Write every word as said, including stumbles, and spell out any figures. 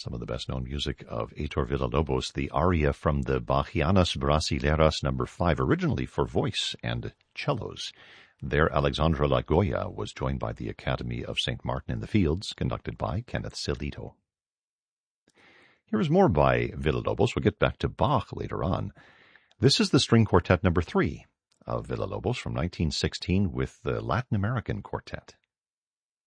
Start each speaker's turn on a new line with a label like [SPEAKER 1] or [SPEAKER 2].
[SPEAKER 1] Some of the best-known music of Heitor Villa-Lobos, the aria from the Bachianas Brasileiras number five, originally for voice and cellos. There, Alexandra Lagoya was joined by the Academy of Saint Martin in the Fields, conducted by Kenneth Celito. Here is more by Villa-Lobos. We'll get back to Bach later on. This is the string quartet number three of Villa-Lobos from nineteen sixteen with the Latin American Quartet.